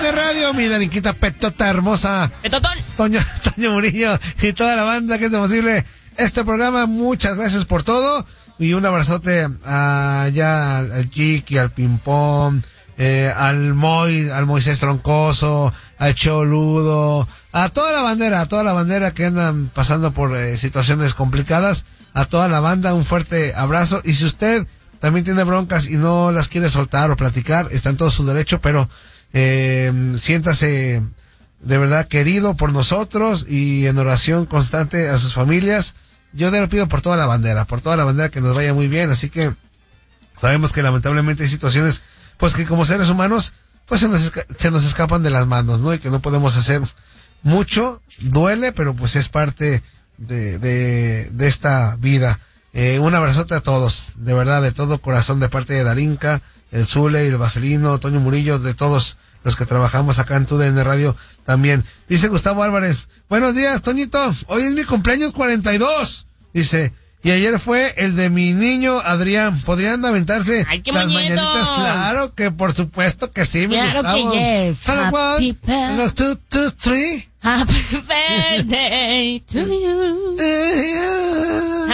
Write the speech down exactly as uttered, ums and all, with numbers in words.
N Radio, mi Darinquita Petota hermosa. Petotón. Toño, Toño Murillo y toda la banda que hace posible este programa. Muchas gracias por todo. Y un abrazote allá al Chiqui, al Pimpón, eh, al Moy, al Moisés Troncoso, al Choludo, a toda la bandera, a toda la bandera que andan pasando por eh, situaciones complicadas, a toda la banda, un fuerte abrazo. Y si usted también tiene broncas y no las quiere soltar o platicar, está en todo su derecho, pero eh, siéntase de verdad querido por nosotros y en oración constante a sus familias. Yo te lo pido por toda la bandera, por toda la bandera, que nos vaya muy bien. Así que sabemos que lamentablemente hay situaciones, pues que como seres humanos, pues se nos, esca- se nos escapan de las manos, ¿no? Y que no podemos hacer mucho, duele, pero pues es parte de, de, de esta vida. Eh, un abrazote a todos, de verdad, de todo corazón, de parte de Darinka, el Zule, el Vaselino, Toño Murillo, de todos los que trabajamos acá en Tu D N Radio también. Dice Gustavo Álvarez, buenos días, Toñito, hoy es mi cumpleaños cuarenta y dos. Dice, y ayer fue el de mi niño Adrián. ¿Podrían aventarse ¡Ay, qué las moñitos! mañanitas? Claro que por supuesto que sí, mi Claro Gustavo. que yes. Solo Happy one, birthday. los two, two, three. Happy birthday to you. Eh, yeah.